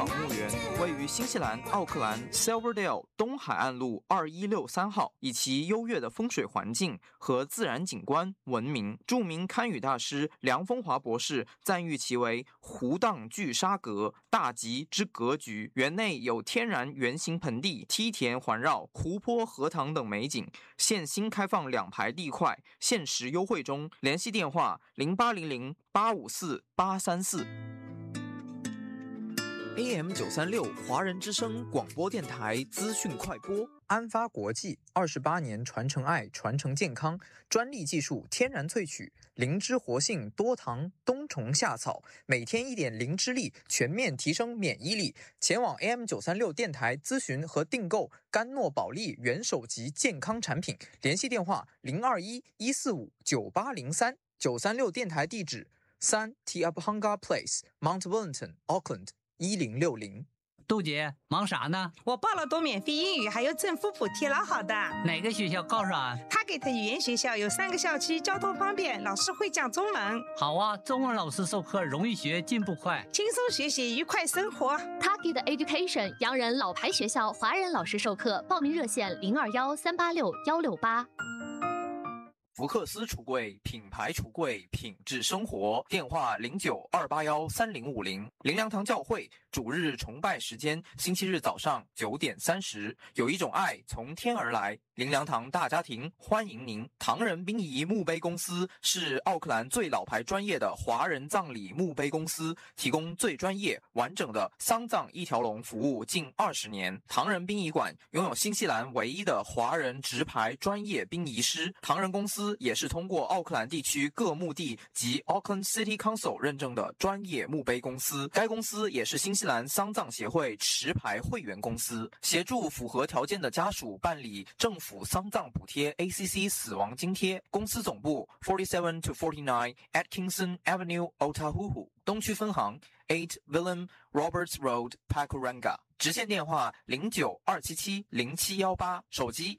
防墓园位于新西兰奥克兰 Silverdale 东海岸路2163号，以其优越的风水环境和自然景观闻名。著名堪舆大师梁风华博士赞誉其为湖荡聚沙阁，大吉之格局。园内有天然圆形盆地、梯田环绕、湖泊、荷塘等美景。现新开放2排地块，限时优惠中。联系电话0800854834。AM936华人之声广播电台资讯快播。安发国际28年传承爱，传承健康，专利技术，天然萃取，灵芝活性，多糖，冬虫夏草，每天1点灵芝力，全面提升免疫力。前往 AM936 电台咨询和订购甘诺宝利元首级健康产品，联系电话021-145-9803。936电台地址3 Tiabhanga Place Mount Wellington Auckland 1060。 杜姐忙啥呢？ 我报了读免费英语，还有政府补贴，老好的。 哪个学校告诉啊？ 他给的语言学校有3个校区，交通方便，老师会讲中文。 好啊，中文老师授课容易学，进步快， 轻松学习，愉快生活。 Target Education 洋人老牌学校，华人老师授课，报名热线021-386-168。 福克斯橱柜，品牌橱柜，品质生活。电话0928135050。灵粮堂教会主日崇拜时间：星期日早上9点30。有一种爱从天而来。灵粮堂大家庭欢迎您。唐人殡仪墓碑公司是奥克兰最老牌专业的华人葬礼墓碑公司，提供最专业完整的丧葬一条龙服务近20年。唐人殡仪馆拥有新西兰唯一的华人直牌专业殡仪师。唐人公司也是通过奥克兰地区各墓地及 Auckland City Council 认证的专业墓碑公司。该公司也是新西兰丧葬协会持牌会员公司，协助符合条件的家属办理政府丧葬补贴 ACC 死亡津贴。公司总部47 to 49 Atkinson Avenue Otahuhu， 东区分行8 Willem Roberts Road Pakuranga。直线电话0927707118，手机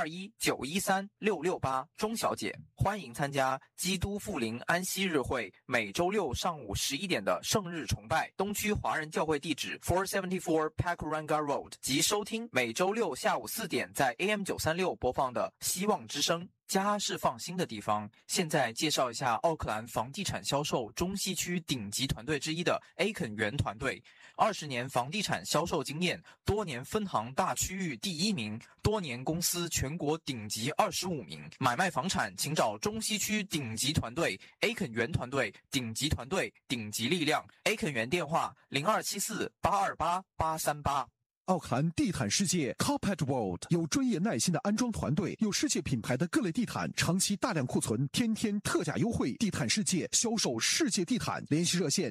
0219136668。钟小姐，欢迎参加基督复临安息日会每周六上午11点的圣日崇拜，东区华人教会地址474 Pakuranga Road， 及收听每周六下午4点在 AM936 播放的希望之声。家是放心的地方。现在介绍一下奥克兰房地产销售中西区顶级团队之一的 A 肯园团队，20年房地产销售经验，多年分行大区域第1名，多年公司全国顶级25名。买卖房产请找中西区顶级团队 A 肯园团队，顶级团队，顶级力量。A 肯园电话0274828838。 奥克兰地毯世界 Carpet World 有专业耐心的安装团队，有世界品牌的各类地毯，长期大量库存，天天特价优惠。地毯世界销售世界地毯，联系热线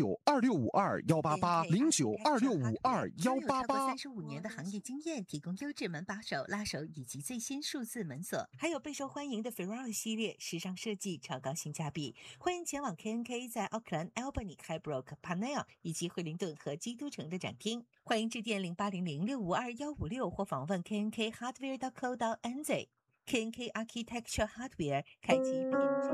092652188，092652188。 35年的行业经验，提供优质门把手、拉手以及最新数字门锁，还有备受欢迎的 Ferrari 系列，时尚设计，超高性价比。欢迎前往 KNK 在奥克兰 Albany、Highbrook、Parnell 以及惠灵顿和基督城的展厅。欢迎致电0800652156或访问 KNK Hardware.co.nz。KNK Architecture Hardware 开启